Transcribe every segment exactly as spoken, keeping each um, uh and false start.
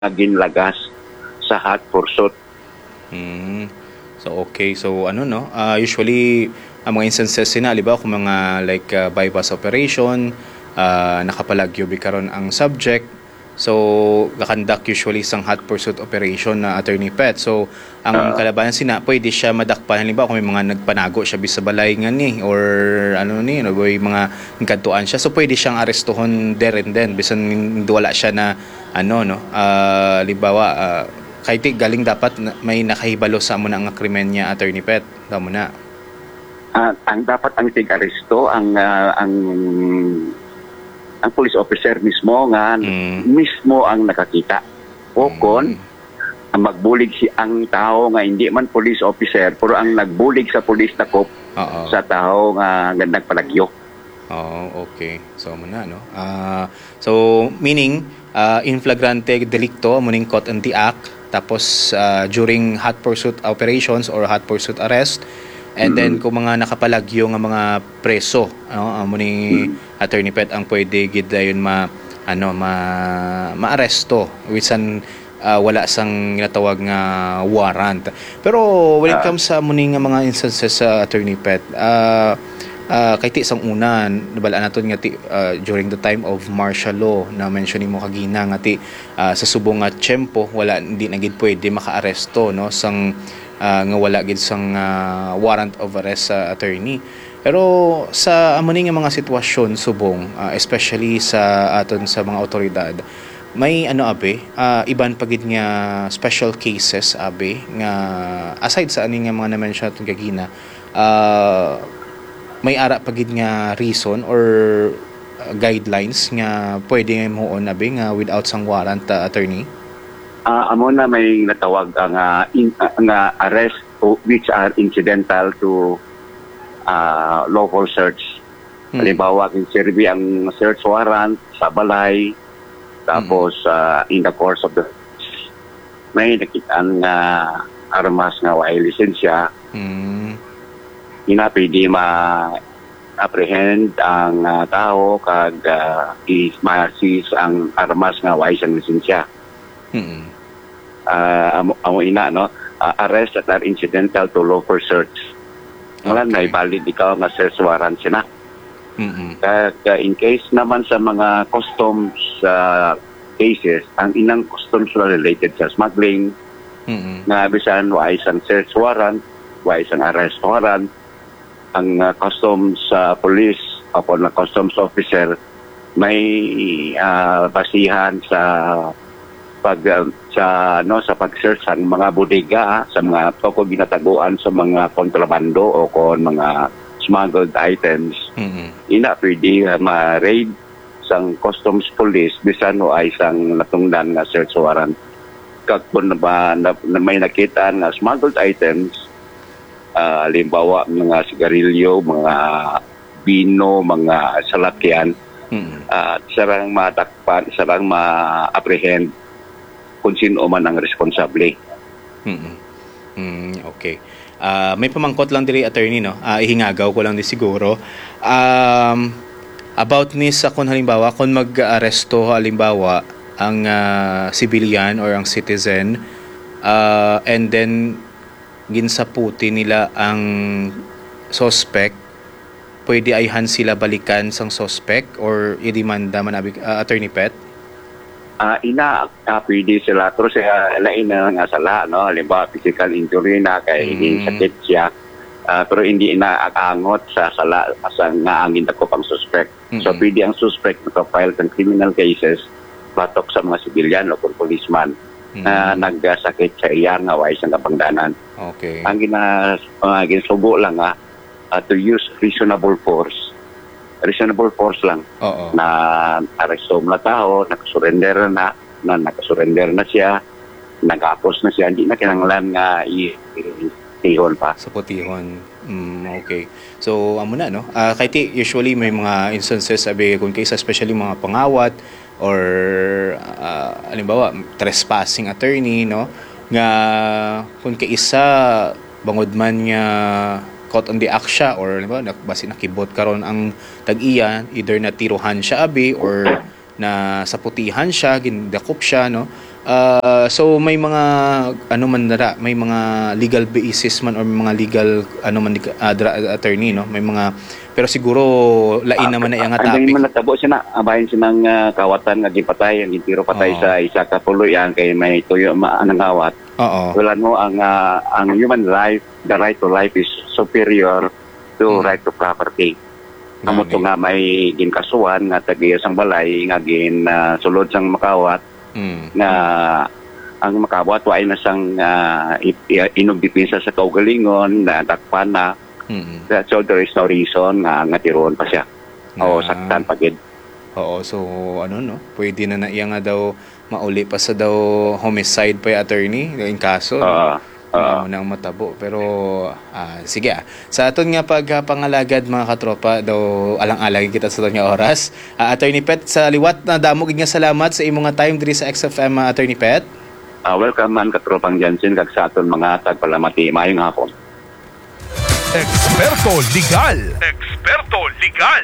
ginlagas sa hot pursuit. Mm. So okay, so ano no, uh, usually ang mga instances sina ba kung mga like uh, bypass operation, uh, nakapalagyo karon ang subject, so gakandak usually sang hot pursuit operation na attorney Pet. So ang Uh, kalabanan sina pwede siya madakpan halimbawa kung may mga nagpanago siya bisa balay nga ni or ano ni no boy mga nagkantuan siya, so pwede siyang arestuhon there and then bisan hindi wala siya na ano no, uh, halimbawa uh, kahit galing dapat na- may nakahibalo sa mo na ang krimen niya attorney Pet tamo na. uh, ang dapat ang tig-aresto ang ah, ang ang police officer mismo nga Mm. mismo ang nakakita. O kon Mm. ang magbulig si ang tao nga hindi man police officer pero ang nagbulig sa police takop Oo. sa tao nga nga nagpalagyo. Oh, okay. So mo na no. Ah, so meaning uh, in flagrante delicto muning caught in the act, tapos ah, during hot pursuit operations or hot pursuit arrest, and then kung mga nakapalagyo nga mga preso ano amo ni attorney Pet ang pwede gid dayon ma ano ma maaresto bisan ah, wala sang ginatawag nga warrant. Pero when it Ah. comes sa muning nga mga instances sa attorney Pet, ah Ah, kay ti sang una nabalaan naton nga ti ah, during the time of martial law na mention mo kagina nga ti ah, sa subong nga tiyempo wala hindi na gid pwede makaaresto no sang ah, nga wala gid sang ah, warrant of arrest sa attorney. Pero sa amo ni nga mga sitwasyon subong ah, especially sa aton sa mga otoridad, may ano abe ah, iban pagid nga special cases abe nga aside sa ani nga mga na-mention naton kagina, ah may ara pagid nga reason or uh, guidelines nga pwede moon abi nga without sang warrant uh, attorney. Ah, amo na may natawag ang ah, in, ah, nga arrest o- which are incidental to ah, lawful search. Hmm. Halimbawa, kin serbi ang search warrant sa balay, tapos ah, in the course of the may nakitaan nga armas nga way lisensya, Mm. ina pwede ma-apprehend ang ah, tao kag uh, i-seize ang armas nga way sang lisensya. Mm. uh, amo, amo ina no uh, arrest that are incidental to lawful search. Wala Okay. na valid ikaw nga search warrant sina. Mm. Kaya in case naman sa mga customs uh, cases, ang inang customs na related sa smuggling, Mm. nga bisan wa isang search warrant, wa isang arrest warrant, ang uh, customs uh, police o na customs officer may uh, basihan sa pag uh, sa no sa pag-search sa mga bodega sa mga toko ginataguan sa mga kontrabando o kon mga smuggled items, Mm. ina pwede uh, ma-raid sang customs police bisan o ay isang natungdan nga search warrant. Kag kung na, ba, na, na may nakita nga smuggled items, uh, halimbawa mga sigarilyo, mga bino, mga salakyan, Mm. uh, sarang matakpan, sarang ma-apprehend kung sino man ang responsable. Mm. Mm, okay. Ah, may pamangkot lang diri attorney no. Ah, ihingagaw ko lang di siguro. Um about ni sa kung halimbawa kung mag-aresto halimbawa ang ah, civilian or ang citizen, ah, and then ginsaputi nila ang suspect, pwede ayhan sila balikan sang suspect or idemanda man abi ah, attorney Pet. Uh, ina uh, pwede sila pero siya lain na nga sala no, halimbawa physical injury na kay Mm. hindi sakit siya. Ah, pero hindi inaaangot sa sala sa nga angin ako pang suspect. So Mm-mm. pwede ang suspect na file ng criminal cases batok sa mga civilian o kung policeman Mm. na nagsakit sa iya nga way sa kapangdanan. Okay. Ang gina uh, ginsugo lang nga uh, to use reasonable force. Reasonable force lang Oo. na aresto na tao, nakasurrender na, na nakasurrender na siya, nag-apos na siya, hindi na kinanglan nga i-ihon pa. Sa putihon. Mm, okay. So, amo na, no? Ah, kay ti, usually may mga instances, sabi, kung case, especially mga pangawat, or, ah, halimbawa, trespassing attorney, no? Nga, kung kay isa, bangod man nga, caught on the act siya, or, halimbawa, nak- basi nakibot karon ang tag-iya, either natiruhan siya, abi, or na sa putihan siya, gindakop siya, no? Uh, so may mga ano man dara, may mga legal basis man or may mga legal ano man uh, dra, attorney, no? May mga pero siguro lain uh, naman na iyang topic. Ang man natabo siya na abahin siya ng uh, kawatan nga gipatay, ang gitiro patay oh. sa isa ka puluyan kay may tuyo maanang kawat. Oo. Wala mo ang uh, ang human life, the right to life is superior to hmm. right to property. Amo to nga may ginkasuhan nga tagiya sang balay nga gin uh, sulod sang makawat. Mm. Na ang makabot wa ay na sang uh, inog depensa sa kaugalingon na dakpan na mm. so there is no reason nga nga tiron pa siya na, o saktan pagid. Oo, so ano no pwede na na iya nga daw mauli pa sa daw homicide pa yung attorney yung kaso uh, uh, nang matabo pero uh, sige ah. Sa aton nga pagpangalagad mga katropa daw alang-alang kita sa aton nga oras. Uh, Attorney Pet sa liwat na damo gid nga salamat sa imong nga time diri sa X F M uh, Attorney Pet. Uh, welcome man katropang Jansen kag sa aton mga tagpalamati maayong hapon. Eksperto legal. Eksperto legal.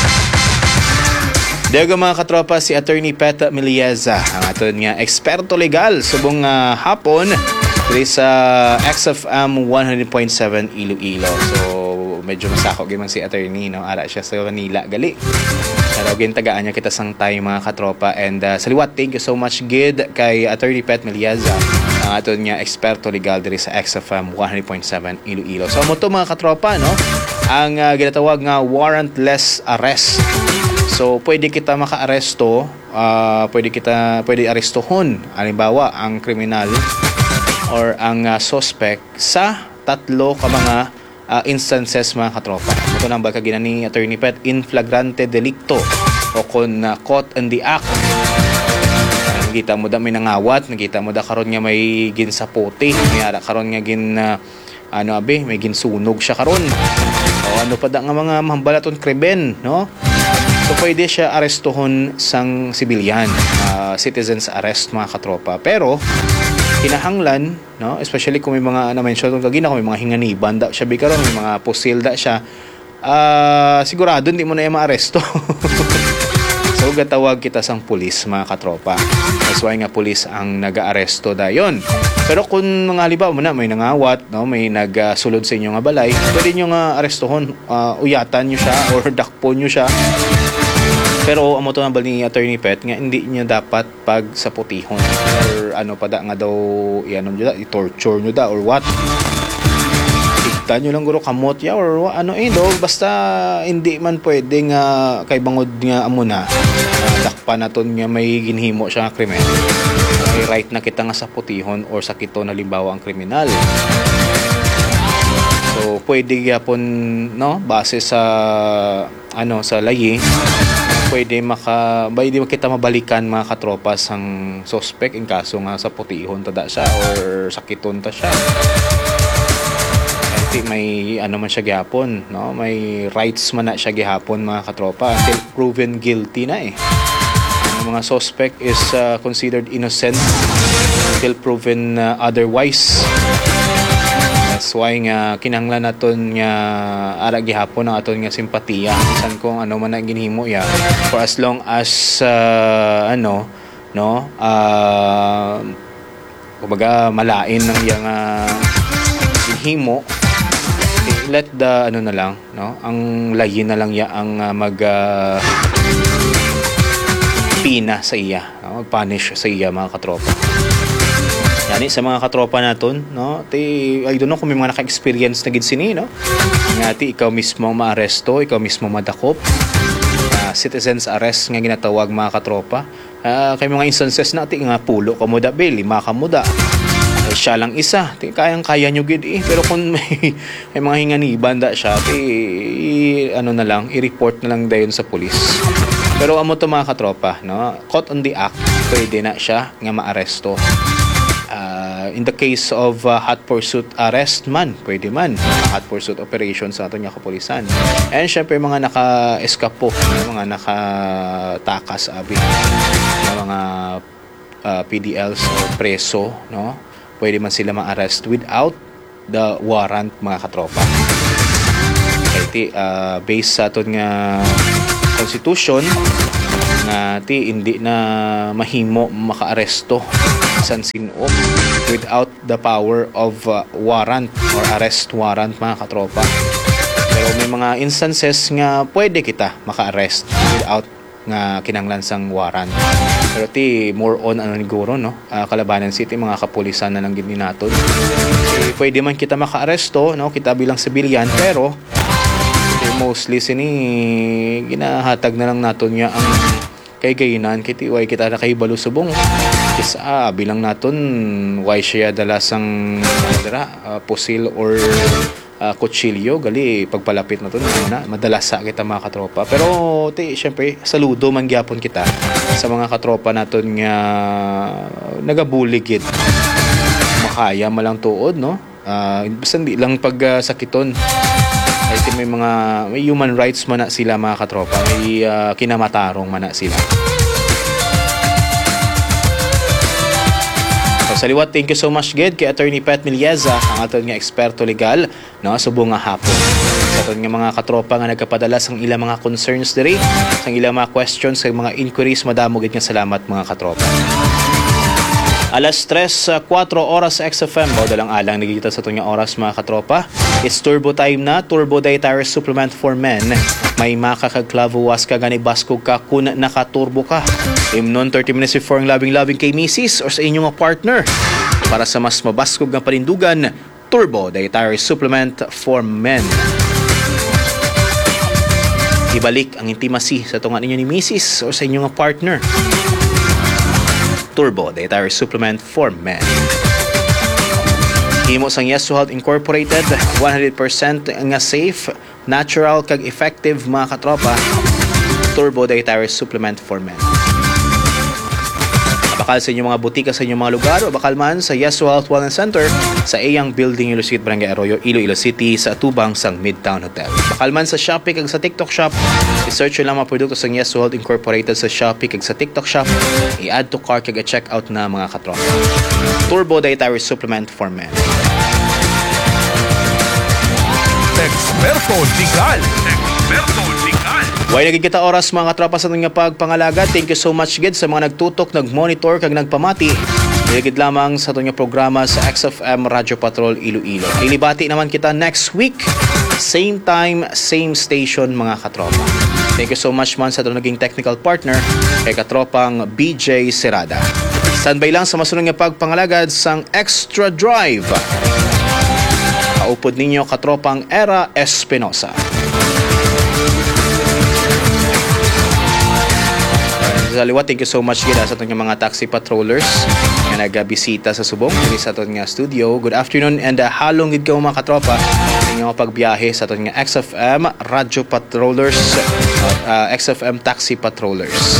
Dego mga katropa si Attorney Pet Milieza ang aton nga eksperto legal subong uh, hapon diri sa X F M one hundred point seven Iloilo. So medyo masako gyud man si attorney no ara siya sa Manila gali. Pero gin tagaan niya kita sang time mga katropa and uh, saliwat thank you so much gid kay Attorney Pet Milieza ang aton nga eksperto legal diri sa X F M one hundred point seven Iloilo. So mo to mga katropa no ang uh, ginatawag nga warrantless arrest. So pwede kita maka-aresto, uh, pwede kita pwede arestohon halimbawa ang kriminal or ang uh, suspect sa tatlo ka mga uh, instances mga katropa. Ito nang baka ginani Attorney Pet in flagrante delicto o kung uh, caught in the act. Nakita mo da may nangawat, nakita mo da karon nga may ginsapote, may ara karon nga gin uh, ano abi, may ginsunog siya karon. O ano pa da nga mga mahambalaton krimen, no? So pwede siya arestohon sang sibilyan, uh, citizens arrest mga katropa. Pero kinahanglan, no, especially kung may mga na-mention kung kagina kung may mga hinganiban da siya bikaron, may mga pusil da siya, uh, sigurado hindi mo na yung maaresto. So gatawag kita sang pulis mga katropa. That's why nga pulis ang nag-aaresto dayon. Pero kung mga halimbawa mo na may nangawat, no, may nagsulod sa inyo nga balay, pwede nyo nga arestohon, uh, uyatan nyo siya or dakpon nyo siya. Pero amo to nabal ni Attorney Pet nga hindi niya dapat pag sa putihon or ano pa da nga daw iano niyo da i-torture niyo da or what. Ikta niyo lang guro kamot ya or ano eh do basta hindi man pwede nga kay bangod nga amo na uh, dakpa naton nga may ginhimo siya nga krimen. May right na kita nga sa putihon or sa kito na limbawa ang kriminal. So pwede gyapon no base sa ano sa layi pwede maka pwede kita mabalikan mga katropa sang suspect in kaso nga sa putihon tada siya or sakiton ta siya. Kasi may ano man siya gihapon, no? May rights man na siya gihapon mga katropa until proven guilty na eh. Ang mga suspect is uh, considered innocent until proven uh, otherwise. That's why nga kinahanglan naton nga ara gihapon ang aton nga simpatiya bisan kung ano man ang ginhimo ya for as long as uh, ano no uh, kumbaga malain ng iyang uh, ginhimo eh, let the ano na lang no ang layin na lang ya ang uh, mag uh, pina sa iya no? Mag-punish sa iya mga katropa. Yani sa mga katropa naton, no? Ti I don't know kung may mga naka-experience na gid sini, no? Nga ti ikaw mismo maaresto, ikaw mismo madakop. Uh, citizens arrest nga ginatawag mga katropa. Uh, kay mga instances na ti nga pulo ka mo da be, lima ka mo da. Eh, siya lang isa, ti kayang-kaya nyo gid eh. Pero kung may, may mga hinganiban da siya, ti i, ano na lang, i-report na lang dayon sa pulis. Pero amo to mga katropa, no? Caught on the act, pwede na siya nga maaresto. Uh, in the case of uh, hot pursuit arrest man, pwede man hot pursuit operation sa ato nga kapulisan. And syempre mga naka-eskapo, mga nakatakas abi, mga uh, P D Ls o preso, no? Pwede man sila ma-arrest without the warrant mga katropa. Kaya uh, based sa ato nga constitution, nga ti hindi na mahimo makaaresto san sinom without the power of uh, warrant or arrest warrant, mga katropa. Pero may mga instances nga pwede kita maka-arrest without nga kinanglan sang warrant. Pero ti more on ano ni guro, no, uh, Kalabanan City, mga kapulisan na lang gid ni naton. Eh, pwede man kita maka-aresto, no, kita bilang sibilyan, pero eh, mostly sini ginahatag na lang naton nga ang kay gayinan kiti way kita na kay balusubong is ah, bilang naton why siya dala sang dara uh, pusil or uh, kutsilyo gali pagpalapit naton na madalas sa kita, mga katropa. Pero ti syempre saludo man gyapon kita sa mga katropa naton nga nagabuligid makaya malang tuod, no, uh, basta hindi lang pag uh, sakiton. I think may mga may human rights man na sila, mga katropa, may uh, kinamatarong man na sila. So, sa liwat, thank you so much gid kay Attorney Pat Milieza, ang aton nga eksperto legal, no, subong nga hapon. Sa aton nga mga katropa nga nagkapadala sang ilang mga concerns diri, sang ilang mga questions, sa mga inquiries, madamo gid nga salamat, mga katropa. Alas tres, kwatro oras sa X F M. Bawda lang alang nagigita sa itong oras, mga katropa. It's turbo time na. Turbo Dietary Supplement for Men. May makakagklavuwas ka gani baskog ka kung nakaturbo ka. Imnon thirty minutes before ang labing-labing kay misis or sa inyong partner. Para sa mas mabaskog nga panindugan, Turbo Dietary Supplement for Men. Ibalik ang intimacy sa tungan ninyo ni misis o sa inyong partner. Turbo Dietary Supplement for Men. Himo sang Yeso Health Incorporated, one hundred percent nga safe, natural kag effective, mga katropa. Turbo Dietary Supplement for Men. Bakal sa inyong mga butika sa inyong mga lugar o bakal man sa Yeso Health Wellness Center sa Eyang Building, Iloilo City, Barangay Arroyo, Iloilo City, sa Tubang sang Midtown Hotel. Bakal man sa Shopee kag sa TikTok Shop, i-search nyo lang mga produkto sa Yeso Health Incorporated sa Shopee kag sa TikTok Shop, i-add to cart kag i-check out na, mga katropa. Turbo Dietary Supplement for Men. Eksperto legal. Eksperto legal. Way naging kita oras, mga katropa, sa nga pagpangalaga. Thank you so much gid sa mga nagtutok, nagmonitor kag nagpamati. Iligid lamang sa itong programa sa X F M Radyo Patrol Iloilo. Ilibati naman kita next week, same time, same station, mga katropa. Thank you so much man sa itong naging technical partner kay katropang B J Serada. Standby lang sa masunod nga pagpangalagad sang Extra Drive. Kaupod ninyo katropang Era Espinosa. Sa liwat, thank you so much gila sa itong mga taxi patrollers na nagabisita sa Subong sa itong nga studio. Good afternoon and uh, halong gid ka, mga katropa, inyong pagbiyahe sa itong nga X F M Radyo Patrollers, uh, X F M Taxi Patrollers.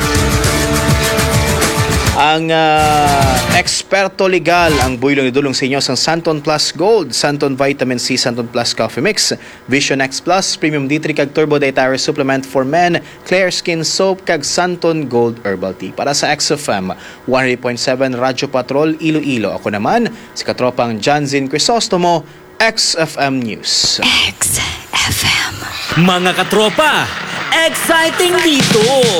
Ang uh, eksperto legal, ang buylong idulong sa inyo sang Santon Plus Gold, Santon Vitamin C, Santon Plus Coffee Mix, Vision X Plus, Premium D three kag Turbo Dietary Supplement for Men, Clear Skin Soap kag Santon Gold Herbal Tea. Para sa X F M one hundred point seven Radyo Patrol Iloilo, ako naman si katropang Janzin Crisostomo, X F M News. X F M. Mga katropa, exciting dito!